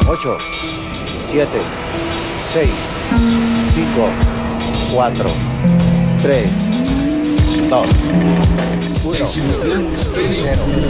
8, 7, 6, 5, 4, 3, 2, 1.